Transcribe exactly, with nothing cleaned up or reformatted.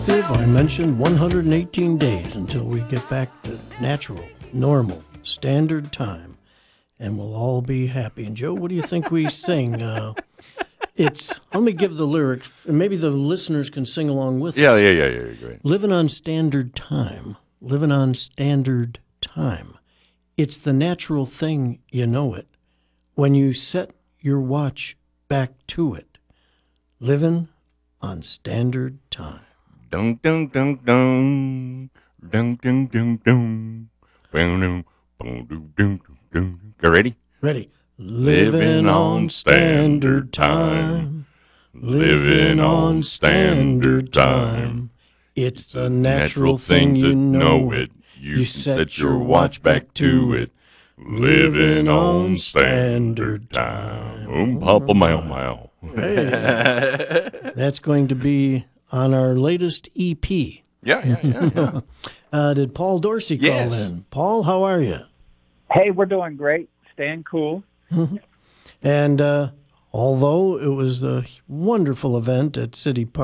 I mentioned one hundred eighteen days until we get back to natural, normal, standard time, and we'll all be happy. And Joe, what do you think we sing? Uh, it's, let me give the lyrics, and maybe the listeners can sing along with Yeah, us. yeah, yeah, yeah, great. Living on standard time, living on standard time. It's the natural thing, you know it, when you set your watch back to it. Living on standard time. Dun dun dun dun dun dun dun dun. Boom, boom, boom, boom, boom, boom. You ready? Ready. Living on standard time. Living on standard time. It's the natural thing, you know it. You set your watch back to it. Living on standard time. Um, papa meow meow. Hey. That's going to be on our latest E P. Yeah, yeah, yeah. yeah. uh, did Paul Dorsey call Yes. in? Paul, how are you? Hey, we're doing great. Staying cool. And uh, although it was a wonderful event at City Park,